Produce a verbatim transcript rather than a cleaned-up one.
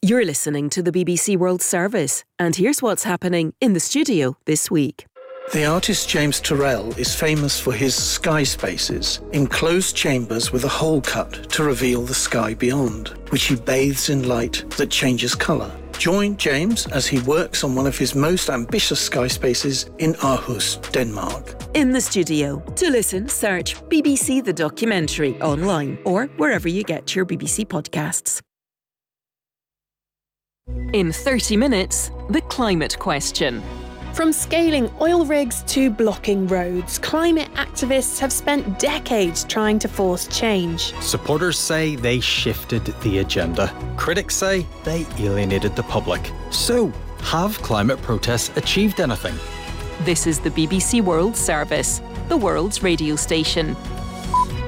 You're listening to the B B C World Service, and here's what's happening in the studio this week. The artist James Turrell is famous for his sky spaces, enclosed chambers with a hole cut to reveal the sky beyond, which he bathes in light that changes colour. Join James as he works on one of his most ambitious sky spaces in Aarhus, Denmark. In the studio. To listen, search B B C The Documentary online or wherever you get your B B C podcasts. In thirty minutes, the climate question. From scaling oil rigs to blocking roads, climate activists have spent decades trying to force change. Supporters say they shifted the agenda. Critics say they alienated the public. So, have climate protests achieved anything? This is the B B C World Service, the world's radio station.